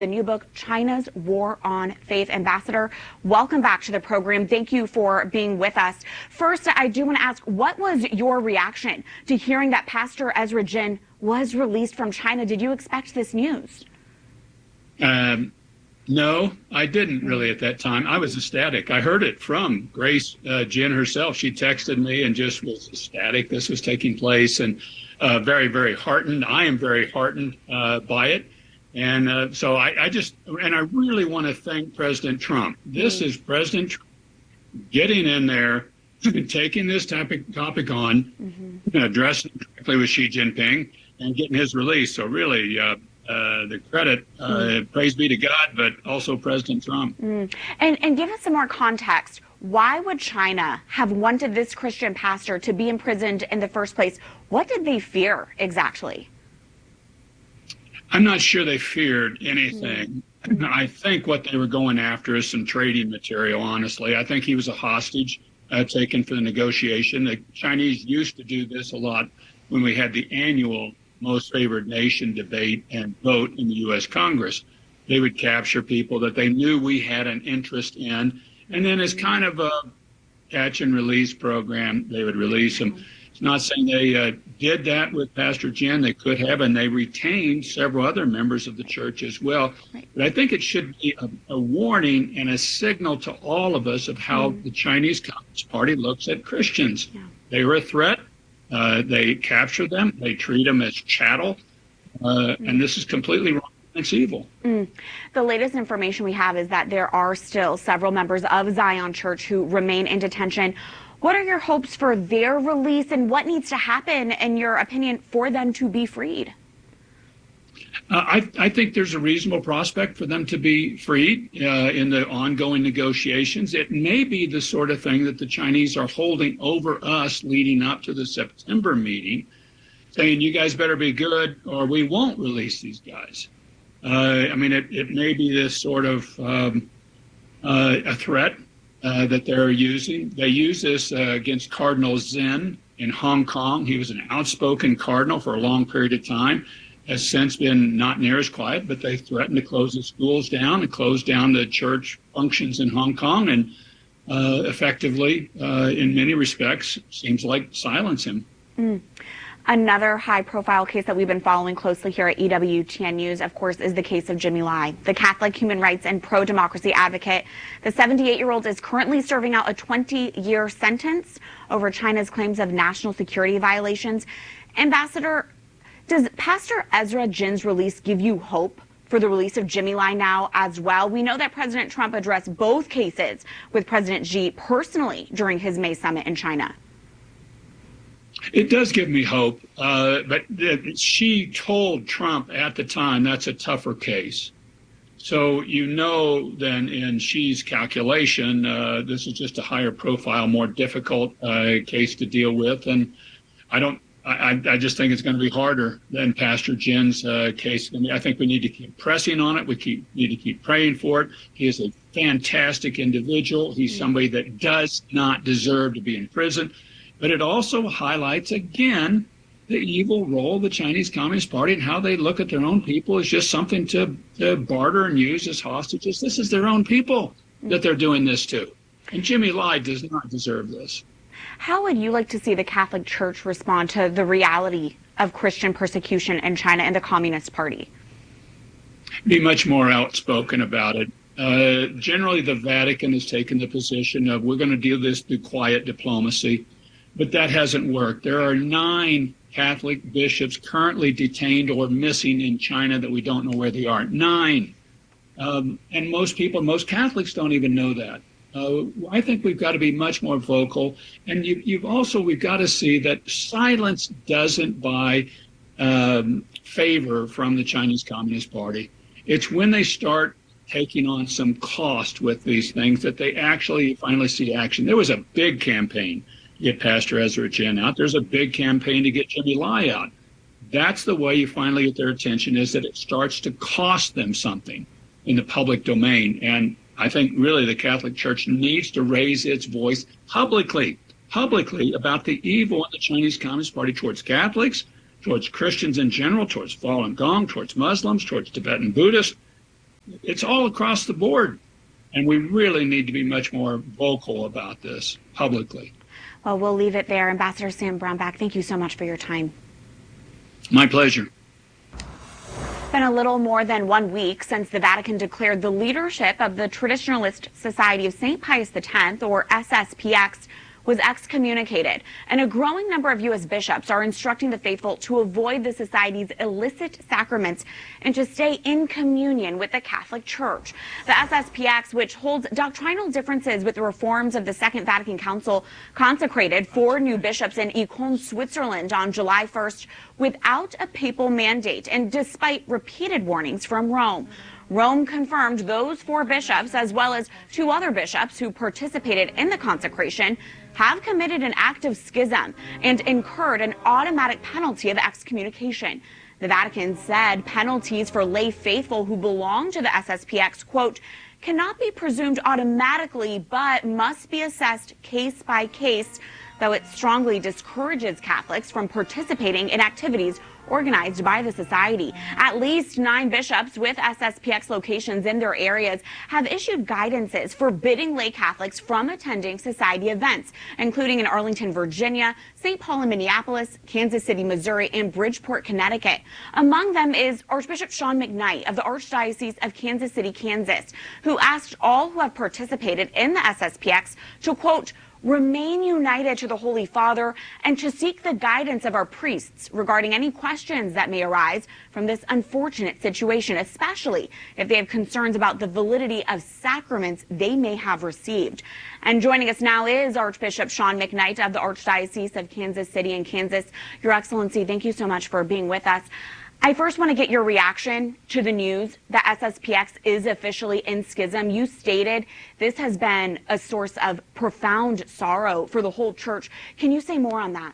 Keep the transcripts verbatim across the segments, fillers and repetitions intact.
The new book, China's War on Faith. Ambassador, welcome back to the program. Thank you for being with us. First, I do want to ask, what was your reaction to hearing that Pastor Ezra Jin was released from China? Did you expect this news? Um, no, I didn't really at that time. I was ecstatic. I heard it from Grace uh, Jin herself. She texted me and just was ecstatic this was taking place, and uh, very, very heartened. I am very heartened uh, by it. And uh, so I, I just, and I really want to thank President Trump. This mm-hmm. is President Trump getting in there, taking this topic, topic on, mm-hmm. addressing directly with Xi Jinping, and getting his release. So really, uh, uh, the credit, uh, mm-hmm. praise be to God, but also President Trump. Mm. And, and give us some more context. Why would China have wanted this Christian pastor to be imprisoned in the first place? What did they fear exactly? I'm not sure they feared anything. Mm-hmm. I think what they were going after is some trading material, honestly. I think he was a hostage uh, taken for the negotiation. The Chinese used to do this a lot when we had the annual most favored nation debate and vote in the U S Congress. They would capture people that they knew we had an interest in, and then as kind of a catch and release program, they would release them. Not saying they uh, did that with Pastor Jin. They could have, and they retained several other members of the church as well. Right. But I think it should be a, a warning and a signal to all of us of how mm. the Chinese Communist Party looks at Christians. Yeah. They are a threat. Uh, they capture them. They treat them as chattel. Uh, mm. And this is completely wrong. It's evil. Mm. The latest information we have is that there are still several members of Zion Church who remain in detention. What are your hopes for their release, and what needs to happen, in your opinion, for them to be freed? Uh, I, I think there's a reasonable prospect for them to be freed uh, in the ongoing negotiations. It may be the sort of thing that the Chinese are holding over us leading up to the September meeting, saying, you guys better be good or we won't release these guys. Uh, I mean, it, it may be this sort of um, uh, a threat. Uh, that they're using. They use this uh, against Cardinal Zen in Hong Kong. He was an outspoken cardinal for a long period of time, has since been not near as quiet, but they threatened to close the schools down and close down the church functions in Hong Kong, and uh, effectively, uh, in many respects, seems like silence him. Mm. Another high-profile case that we've been following closely here at E W T N News, of course, is the case of Jimmy Lai, the Catholic human rights and pro-democracy advocate. The seventy-eight-year-old is currently serving out a twenty-year sentence over China's claims of national security violations. Ambassador, does Pastor Ezra Jin's release give you hope for the release of Jimmy Lai now as well? We know that President Trump addressed both cases with President Xi personally during his May summit in China. It does give me hope, uh, but she told Trump at the time that's a tougher case. So you know then in Xi's calculation, uh, this is just a higher profile, more difficult uh, case to deal with. And I don't, I, I just think it's going to be harder than Pastor Jin's uh, case. I mean, I think we need to keep pressing on it. We keep, need to keep praying for it. He is a fantastic individual. He's somebody that does not deserve to be in prison. But it also highlights, again, the evil role of the Chinese Communist Party and how they look at their own people as just something to, to barter and use as hostages. This is their own people that they're doing this to. And Jimmy Lai does not deserve this. How would you like to see the Catholic Church respond to the reality of Christian persecution in China and the Communist Party? Be much more outspoken about it. Uh, generally, the Vatican has taken the position of we're going to deal this through quiet diplomacy. But that hasn't worked. There are nine Catholic bishops currently detained or missing in China that we don't know where they are. Nine. Um, and most people, most Catholics don't even know that. Uh, I think we've got to be much more vocal. And you, you've also, we've got to see that silence doesn't buy um, favor from the Chinese Communist Party. It's when they start taking on some cost with these things that they actually finally see action. There was a big campaign get Pastor Ezra Jin out. There's a big campaign to get Jimmy Lai out. That's the way you finally get their attention, is that it starts to cost them something in the public domain. And I think really the Catholic Church needs to raise its voice publicly, publicly about the evil in the Chinese Communist Party towards Catholics, towards Christians in general, towards Falun Gong, towards Muslims, towards Tibetan Buddhists. It's all across the board. And we really need to be much more vocal about this publicly. Well, we'll leave it there. Ambassador Sam Brownback, thank you so much for your time. My pleasure. It's been a little more than one week since the Vatican declared the leadership of the Traditionalist Society of Saint Pius X, or S S P X, was excommunicated, and a growing number of U S bishops are instructing the faithful to avoid the society's illicit sacraments and to stay in communion with the Catholic Church. The S S P X, which holds doctrinal differences with the reforms of the Second Vatican Council, consecrated four new bishops in Econ, Switzerland on July first without a papal mandate and despite repeated warnings from Rome. Rome confirmed those four bishops, as well as two other bishops who participated in the consecration, have committed an act of schism and incurred an automatic penalty of excommunication. The Vatican said penalties for lay faithful who belong to the S S P X, quote, cannot be presumed automatically, but must be assessed case by case, though it strongly discourages Catholics from participating in activities organized by the society. At least nine bishops with S S P X locations in their areas have issued guidances forbidding lay Catholics from attending society events, including in Arlington, Virginia, Saint Paul in Minneapolis, Kansas City, Missouri, and Bridgeport, Connecticut. Among them is Archbishop Sean McKnight of the Archdiocese of Kansas City, Kansas, who asked all who have participated in the S S P X to, quote, remain united to the Holy Father and to seek the guidance of our priests regarding any questions that may arise from this unfortunate situation, especially if they have concerns about the validity of sacraments they may have received. And joining us now is Archbishop Sean McKnight of the Archdiocese of Kansas City and Kansas. Your Excellency, thank you so much for being with us. I first want to get your reaction to the news that S S P X is officially in schism. You stated this has been a source of profound sorrow for the whole church. Can you say more on that?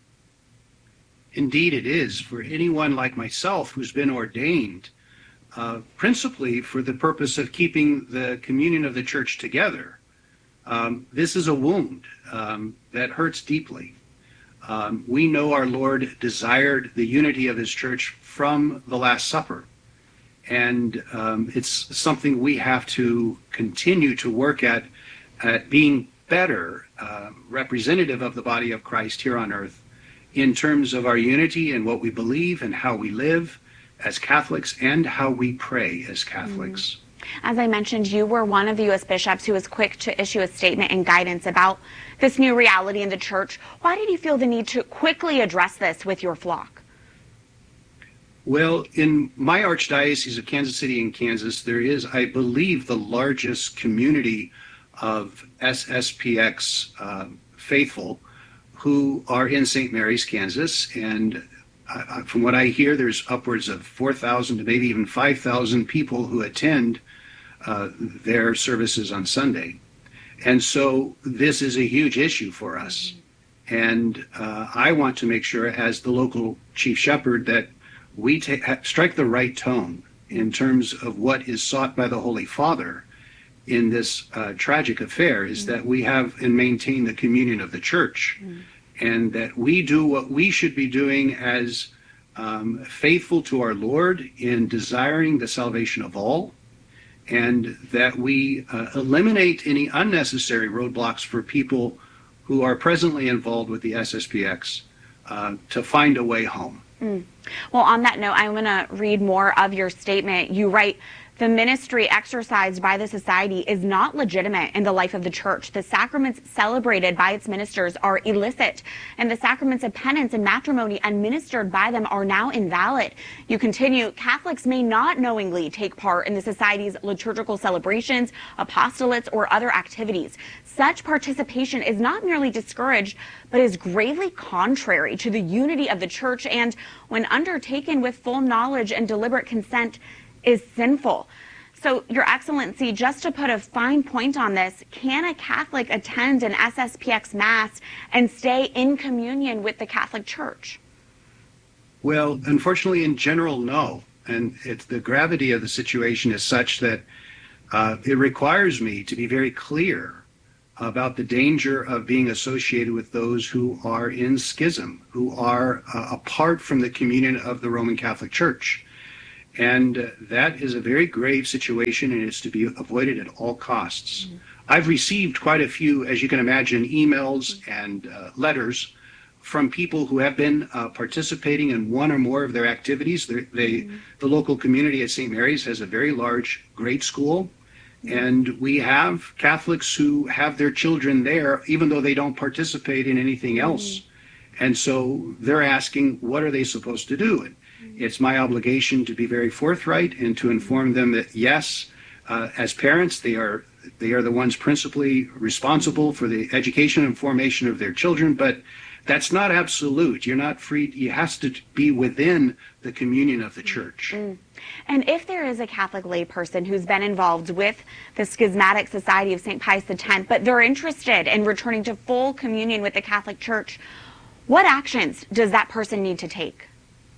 Indeed, it is. For anyone like myself who's been ordained, uh, principally for the purpose of keeping the communion of the church together, um, this is a wound um, that hurts deeply. Um, we know our Lord desired the unity of his church from the Last Supper. And um, it's something we have to continue to work at, at being better uh, representative of the body of Christ here on earth in terms of our unity and what we believe and how we live as Catholics and how we pray as Catholics. Mm. As I mentioned, you were one of the U S bishops who was quick to issue a statement and guidance about this new reality in the church. Why did you feel the need to quickly address this with your flock? Well, in my Archdiocese of Kansas City and Kansas, there is, I believe, the largest community of S S P X uh, faithful who are in Saint Mary's, Kansas. And uh, from what I hear, there's upwards of four thousand to maybe even five thousand people who attend uh, their services on Sunday. And so this is a huge issue for us. And uh, I want to make sure, as the local chief shepherd, that we take, strike the right tone in terms of what is sought by the Holy Father in this uh, tragic affair, is mm-hmm. that we have and maintain the communion of the church, mm-hmm. and that we do what we should be doing as um, faithful to our Lord in desiring the salvation of all, and that we uh, eliminate any unnecessary roadblocks for people who are presently involved with the S S P X uh, to find a way home. Mm. Well, on that note, I'm going to read more of your statement. You write, the ministry exercised by the society is not legitimate in the life of the church. The sacraments celebrated by its ministers are illicit, and the sacraments of penance and matrimony administered by them are now invalid. You continue, Catholics may not knowingly take part in the society's liturgical celebrations, apostolates, or other activities. Such participation is not merely discouraged, but is gravely contrary to the unity of the church, and when undertaken with full knowledge and deliberate consent, is sinful. So, Your Excellency, just to put a fine point on this, can a Catholic attend an S S P X Mass and stay in communion with the Catholic Church? Well, unfortunately, in general, no. And it's, the gravity of the situation is such that uh, it requires me to be very clear about the danger of being associated with those who are in schism, who are uh, apart from the communion of the Roman Catholic Church. And uh, that is a very grave situation, and it's to be avoided at all costs. Mm-hmm. I've received quite a few, as you can imagine, emails and uh, letters from people who have been uh, participating in one or more of their activities. They're, they, mm-hmm. The local community at Saint Mary's has a very large grade school, mm-hmm. and we have Catholics who have their children there, even though they don't participate in anything else. Mm-hmm. And so they're asking, what are they supposed to do? And it's my obligation to be very forthright and to inform them that, yes, uh, as parents, they are they are the ones principally responsible for the education and formation of their children, but that's not absolute. You're not free. You have to be within the communion of the church. Mm. And if there is a Catholic layperson who's been involved with the Schismatic Society of Saint Pius X, but they're interested in returning to full communion with the Catholic Church, what actions does that person need to take?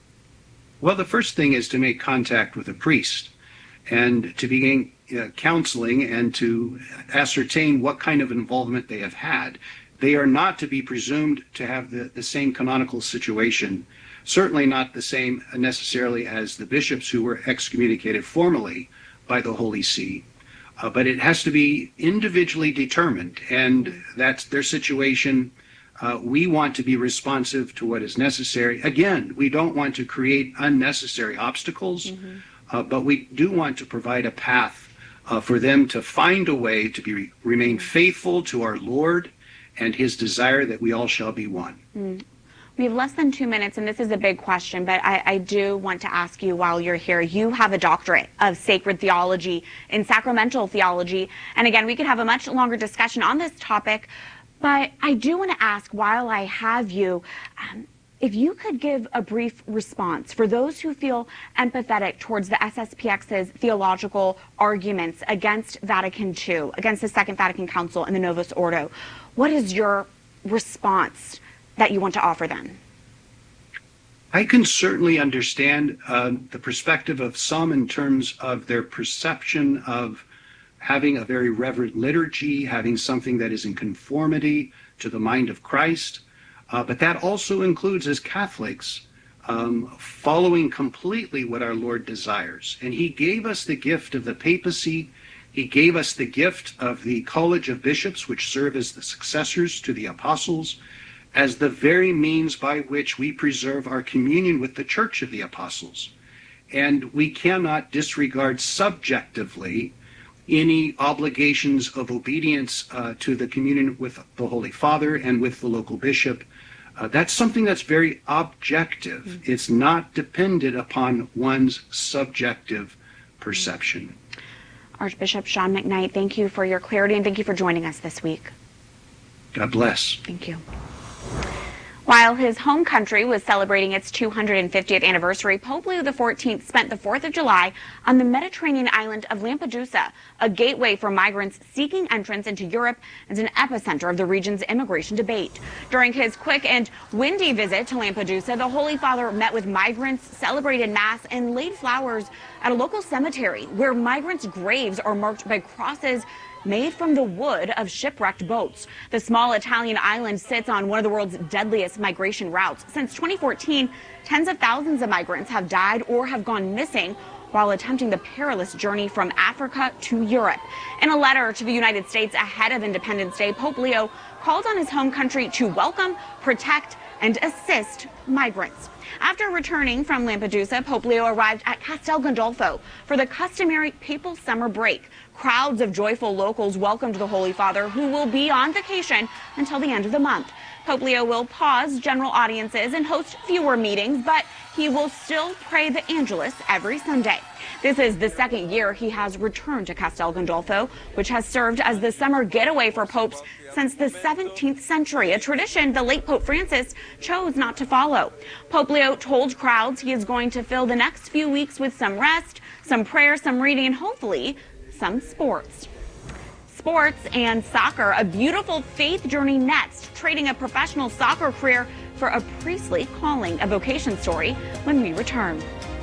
Well, the first thing is to make contact with a priest and to begin uh, counseling and to ascertain what kind of involvement they have had. They are not to be presumed to have the, the same canonical situation, certainly not the same necessarily as the bishops who were excommunicated formally by the Holy See, uh, but it has to be individually determined, and that's their situation. Uh, we want to be responsive to what is necessary. Again, we don't want to create unnecessary obstacles, mm-hmm. uh, but we do want to provide a path uh, for them to find a way to be remain faithful to our Lord and his desire that we all shall be one. Mm. We have less than two minutes, and this is a big question, but I, I do want to ask you while you're here. You have a doctorate of sacred theology in sacramental theology, and again, we could have a much longer discussion on this topic. But I do want to ask, while I have you, um, if you could give a brief response for those who feel empathetic towards the S S P X's theological arguments against Vatican Two, against the Second Vatican Council and the Novus Ordo. What is your response that you want to offer them? I can certainly understand uh, the perspective of some in terms of their perception of having a very reverent liturgy, having something that is in conformity to the mind of Christ. Uh, but that also includes, as Catholics, um, following completely what our Lord desires. And he gave us the gift of the papacy. He gave us the gift of the College of Bishops, which serve as the successors to the apostles, as the very means by which we preserve our communion with the Church of the Apostles. And we cannot disregard subjectively any obligations of obedience uh, to the communion with the Holy Father and with the local bishop. Uh, that's something that's very objective. Mm-hmm. It's not dependent upon one's subjective perception. Archbishop Sean McKnight, thank you for your clarity and thank you for joining us this week. God bless. Thank you. While his home country was celebrating its two hundred fiftieth anniversary, Pope Leo the fourteenth spent the fourth of July on the Mediterranean island of Lampedusa, a gateway for migrants seeking entrance into Europe and an epicenter of the region's immigration debate. During his quick and windy visit to Lampedusa, the Holy Father met with migrants, celebrated Mass, and laid flowers at a local cemetery where migrants' graves are marked by crosses made from the wood of shipwrecked boats. The small Italian island sits on one of the world's deadliest migration routes. Since twenty fourteen, tens of thousands of migrants have died or have gone missing while attempting the perilous journey from Africa to Europe. In a letter to the United States ahead of Independence Day, Pope Leo called on his home country to welcome, protect, and assist migrants. After returning from Lampedusa, Pope Leo arrived at Castel Gandolfo for the customary papal summer break. Crowds of joyful locals welcomed the Holy Father, who will be on vacation until the end of the month. Pope Leo will pause general audiences and host fewer meetings, but he will still pray the Angelus every Sunday. This is the second year he has returned to Castel Gandolfo, which has served as the summer getaway for popes since the seventeenth century, a tradition the late Pope Francis chose not to follow. Pope Leo told crowds he is going to fill the next few weeks with some rest, some prayer, some reading, and hopefully some sports. Sports and soccer, a beautiful faith journey next, trading a professional soccer career for a priestly calling, a vocation story when we return.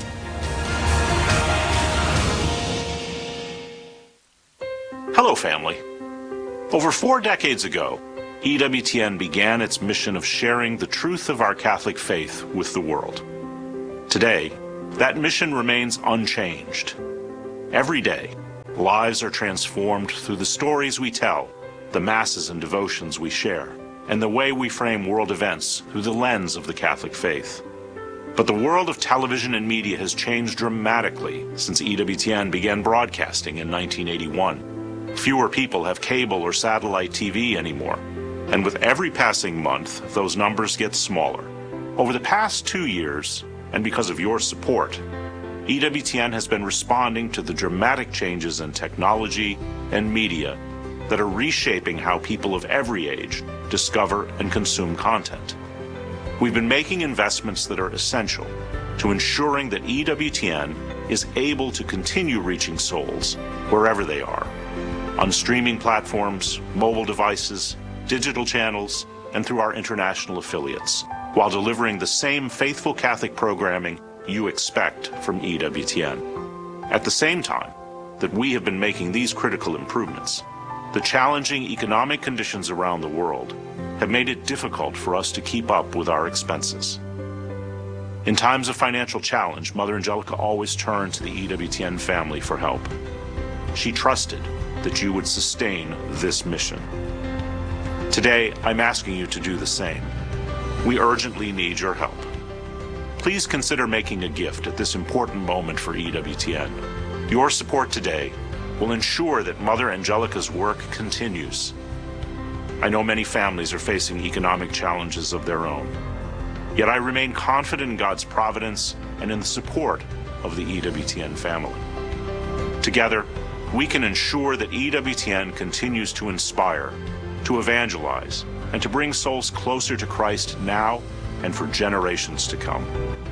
Hello, family. Over four decades ago, E W T N began its mission of sharing the truth of our Catholic faith with the world. Today, That mission remains unchanged. Every day, lives are transformed through the stories we tell, the masses and devotions we share, and the way we frame world events through the lens of the Catholic faith. But the world of television and media has changed dramatically since E W T N began broadcasting in nineteen eighty-one. Fewer people have cable or satellite T V anymore, and with every passing month, those numbers get smaller. Over the past two years, and because of your support, E W T N has been responding to the dramatic changes in technology and media that are reshaping how people of every age discover and consume content. We've been making investments that are essential to ensuring that E W T N is able to continue reaching souls wherever they are, on streaming platforms, mobile devices, digital channels, and through our international affiliates, while delivering the same faithful Catholic programming you expect from E W T N. At the same time that we have been making these critical improvements, the challenging economic conditions around the world have made it difficult for us to keep up with our expenses. In times of financial challenge, Mother Angelica always turned to the E W T N family for help. She trusted that you would sustain this mission. Today, I'm asking you to do the same. We urgently need your help. Please consider making a gift at this important moment for E W T N. Your support today will ensure that Mother Angelica's work continues. I know many families are facing economic challenges of their own, yet I remain confident in God's providence and in the support of the E W T N family. Together, we can ensure that E W T N continues to inspire, to evangelize, and to bring souls closer to Christ now and for generations to come.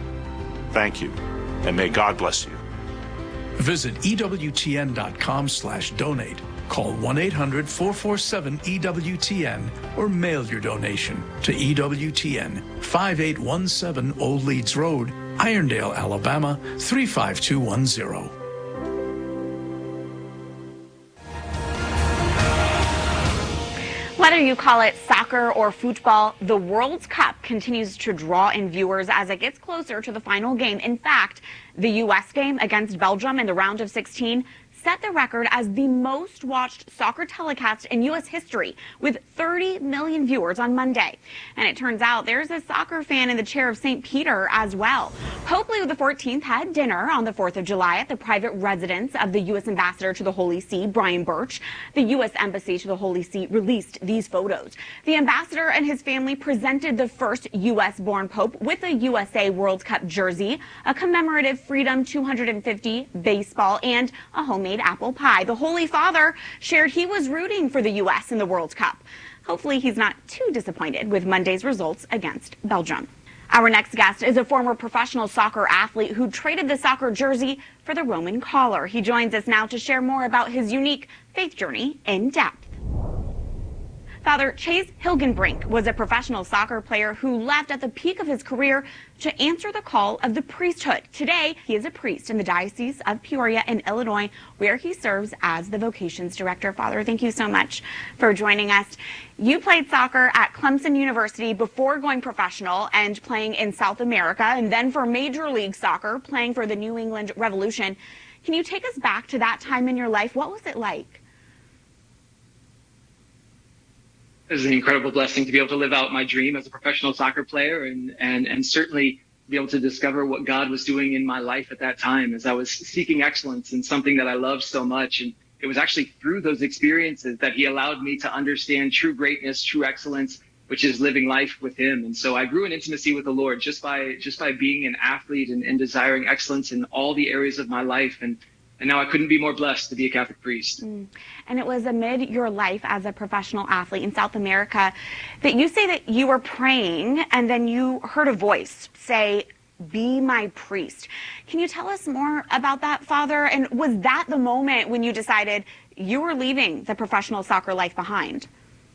Thank you, and may God bless you. Visit E W T N dot com slash donate. Call one eight hundred, four four seven, E W T N or mail your donation to E W T N, five eight one seven Old Leeds Road, Irondale, Alabama, three five two one zero. Whether you call it soccer or football, the World Cup continues to draw in viewers as it gets closer to the final game. In fact, the U S game against Belgium in the round of sixteen set the record as the most watched soccer telecast in U S history, with thirty million viewers on Monday. And it turns out there's a soccer fan in the chair of Saint Peter as well. Pope Leo the fourteenth had dinner on the fourth of July at the private residence of the U S ambassador to the Holy See, Brian Birch. The U S embassy to the Holy See released these photos. The ambassador and his family presented the first U S-born pope with a U S A World Cup jersey, a commemorative Freedom two hundred fifty baseball, and a homemade apple pie. The Holy Father shared he was rooting for the U S in the World Cup. Hopefully he's not too disappointed with Monday's results against Belgium. Our next guest is a former professional soccer athlete who traded the soccer jersey for the Roman collar. He joins us now to share more about his unique faith journey in depth. Father Chase Hilgenbrink was a professional soccer player who left at the peak of his career to answer the call of the priesthood. Today, he is a priest in the Diocese of Peoria in Illinois, where he serves as the vocations director. Father, thank you so much for joining us. You played soccer at Clemson University before going professional and playing in South America, and then for Major League Soccer, playing for the New England Revolution. Can you take us back to that time in your life? What was it like? It was an incredible blessing to be able to live out my dream as a professional soccer player, and, and, and certainly be able to discover what God was doing in my life at that time as I was seeking excellence in something that I loved so much. And it was actually through those experiences that he allowed me to understand true greatness, true excellence, which is living life with him. And so I grew in intimacy with the Lord just by just by being an athlete and, and desiring excellence in all the areas of my life. And And now I couldn't be more blessed to be a Catholic priest. Mm. And it was amid your life as a professional athlete in South America that you say that you were praying and then you heard a voice say, "Be my priest." Can you tell us more about that, Father? And was that the moment when you decided you were leaving the professional soccer life behind?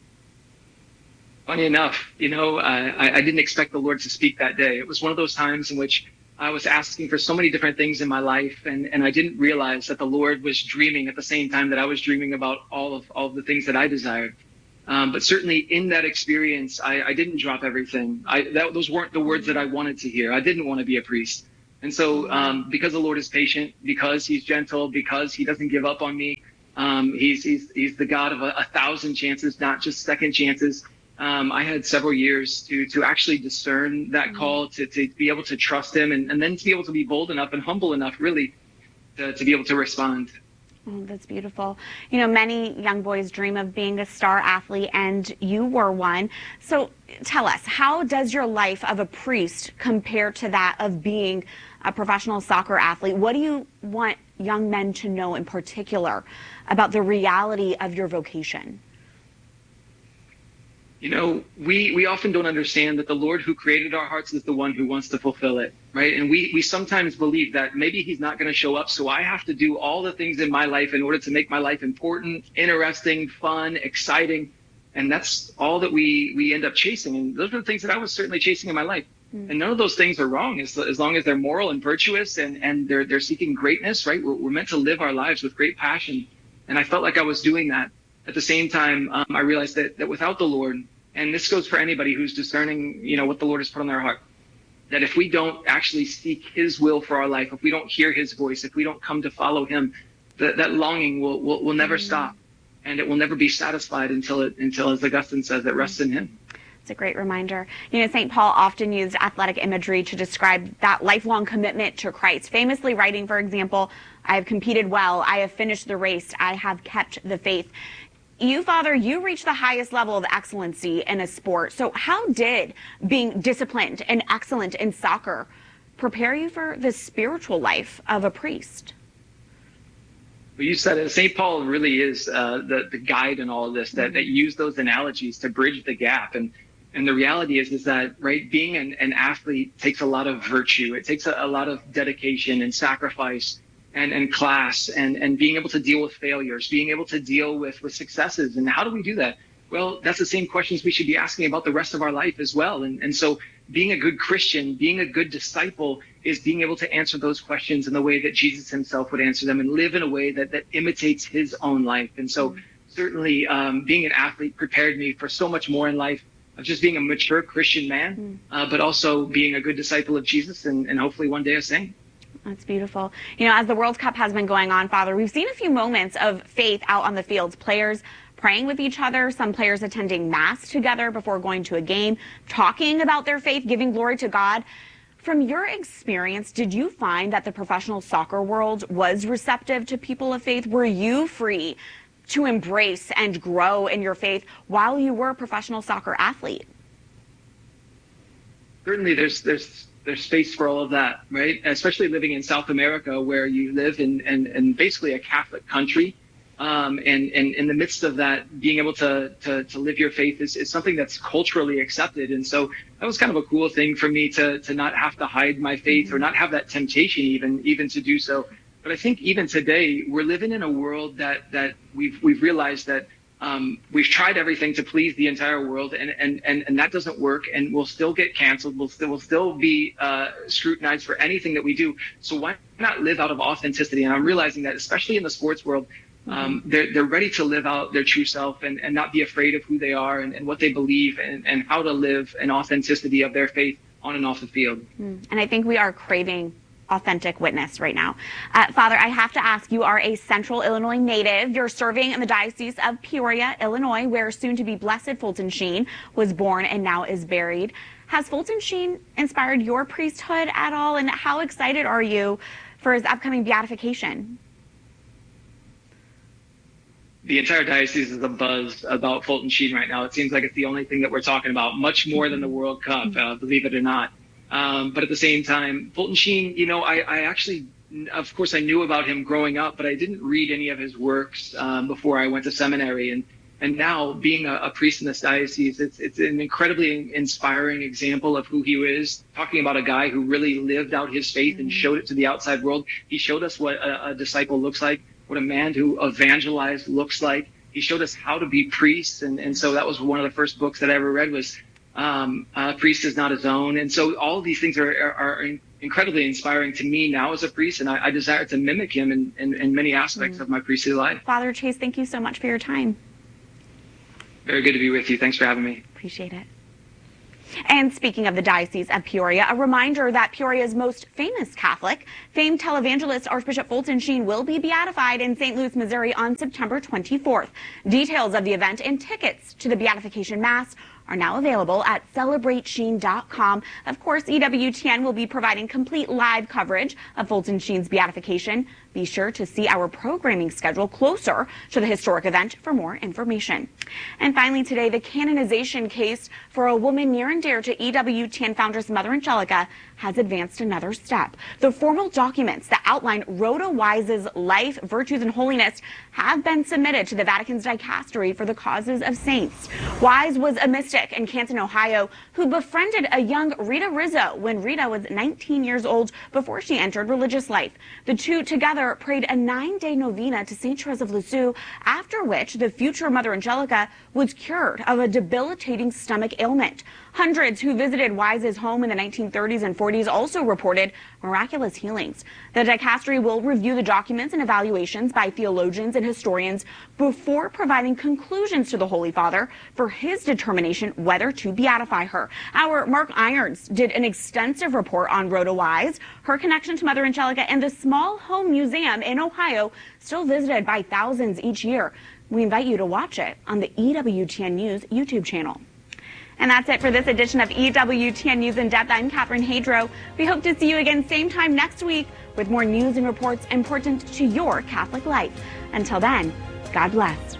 Funny enough, you know, uh, I, I didn't expect the Lord to speak that day. It was one of those times in which I was asking for so many different things in my life, and, and I didn't realize that the Lord was dreaming at the same time that I was dreaming about all of all of the things that I desired. Um, but certainly in that experience, I, I didn't drop everything. I, that, those weren't the words that I wanted to hear. I didn't want to be a priest. And so um, because the Lord is patient, because he's gentle, because he doesn't give up on me, um, he's, he's, he's the God of a, a thousand chances, not just second chances. Um, I had several years to to actually discern that call, to, to be able to trust him, and, and then to be able to be bold enough and humble enough, really, to, to be able to respond. Oh, that's beautiful. You know, many young boys dream of being a star athlete, and you were one. So tell us, how does your life of a priest compare to that of being a professional soccer athlete? What do you want young men to know in particular about the reality of your vocation? You know, we, we often don't understand that the Lord who created our hearts is the one who wants to fulfill it, right? And we, we sometimes believe that maybe he's not going to show up, so I have to do all the things in my life in order to make my life important, interesting, fun, exciting. And that's all that we, we end up chasing. And those are the things that I was certainly chasing in my life. Mm. And none of those things are wrong as, as long as they're moral and virtuous, and, and they're, they're seeking greatness, right? We're, we're meant to live our lives with great passion. And I felt like I was doing that. At the same time, um, I realized that, that without the Lord, and this goes for anybody who's discerning, you know, what the Lord has put on their heart, that if we don't actually seek his will for our life, if we don't hear his voice, if we don't come to follow him, that, that longing will, will, will never mm-hmm. stop, and it will never be satisfied until it, until, as Augustine says, it rests in him. It's a great reminder. You know, Saint Paul often used athletic imagery to describe that lifelong commitment to Christ, famously writing, for example, I have competed well, I have finished the race, I have kept the faith. You, Father, you reached the highest level of excellency in a sport. So how did being disciplined and excellent in soccer prepare you for the spiritual life of a priest? Well, you said it. Saint Paul really is uh, the, the guide in all of this, that, mm-hmm. that used those analogies to bridge the gap. And and the reality is, is that, right, being an, an athlete takes a lot of virtue. It takes a, a lot of dedication and sacrifice. And, and class and, and being able to deal with failures, being able to deal with, with successes. And how do we do that? Well, that's the same questions we should be asking about the rest of our life as well. And, and so being a good Christian, being a good disciple is being able to answer those questions in the way that Jesus himself would answer them and live in a way that, that imitates his own life. And so mm-hmm. certainly um, being an athlete prepared me for so much more in life of just being a mature Christian man, mm-hmm. uh, but also being a good disciple of Jesus and, and hopefully one day a saint. That's beautiful. You know, as the World Cup has been going on, Father, we've seen a few moments of faith out on the fields. Players praying with each other, some players attending Mass together before going to a game, talking about their faith, giving glory to God. From your experience, did you find that the professional soccer world was receptive to people of faith? Were you free to embrace and grow in your faith while you were a professional soccer athlete? Certainly, there's there's there's space for all of that, right? Especially living in South America, where you live in, in, in basically a Catholic country. Um, and, and in the midst of that, being able to, to, to live your faith is, is something that's culturally accepted. And so that was kind of a cool thing for me to, to not have to hide my faith or not have that temptation even, even to do so. But I think even today, we're living in a world that, that we've, we've realized that Um, we've tried everything to please the entire world, and, and, and, and that doesn't work, and we'll still get canceled. We'll still, we'll still be uh, scrutinized for anything that we do. So why not live out of authenticity? And I'm realizing that, especially in the sports world, um, they're, they're ready to live out their true self and, and not be afraid of who they are and, and what they believe and, and how to live an authenticity of their faith on and off the field. And I think we are craving authentic witness right now. Uh, Father, I have to ask, you are a Central Illinois native. You're serving in the Diocese of Peoria, Illinois, where soon-to-be Blessed Fulton Sheen was born and now is buried. Has Fulton Sheen inspired your priesthood at all, and how excited are you for his upcoming beatification? The entire diocese is abuzz about Fulton Sheen right now. It seems like it's the only thing that we're talking about, much more than the World Cup, uh, believe it or not. Um, but at the same time, Fulton Sheen, you know, I, I actually, of course, I knew about him growing up, but I didn't read any of his works um, before I went to seminary. And and now being a, a priest in this diocese, it's it's an incredibly inspiring example of who he is. Talking about a guy who really lived out his faith and showed it to the outside world. He showed us what a, a disciple looks like, what a man who evangelized looks like. He showed us how to be priests. And, and so that was one of the first books that I ever read was Um, uh, Priest is Not His Own. And so all of these things are, are, are incredibly inspiring to me now as a priest, and I, I desire to mimic him in, in, in many aspects mm. of my priestly life. Father Chase, thank you so much for your time. Very good to be with you. Thanks for having me. Appreciate it. And speaking of the Diocese of Peoria, a reminder that Peoria's most famous Catholic, famed televangelist Archbishop Fulton Sheen, will be beatified in Saint Louis, Missouri on September twenty-fourth. Details of the event and tickets to the beatification mass are now available at celebrate sheen dot com. Of course, E W T N will be providing complete live coverage of Fulton Sheen's beatification. Be sure to see our programming schedule closer to the historic event for more information. And finally today, the canonization case for a woman near and dear to E W T N foundress Mother Angelica has advanced another step. The formal documents that outline Rhoda Wise's life, virtues, and holiness have been submitted to the Vatican's Dicastery for the Causes of Saints. Wise was a mystic in Canton, Ohio, who befriended a young Rita Rizzo when Rita was nineteen years old before she entered religious life. The two together prayed a nine-day novena to Saint Therese of Lisieux, after which the future Mother Angelica was cured of a debilitating stomach ailment. Hundreds who visited Wise's home in the nineteen thirties and forties also reported miraculous healings. The Dicastery will review the documents and evaluations by theologians and historians before providing conclusions to the Holy Father for his determination whether to beatify her. Our Mark Irons did an extensive report on Rhoda Wise, her connection to Mother Angelica, and the small home museum in Ohio, still visited by thousands each year. We invite you to watch it on the E W T N News YouTube channel. And that's it for this edition of E W T N News in Depth. I'm Catherine Hadro. We hope to see you again same time next week with more news and reports important to your Catholic life. Until then, God bless.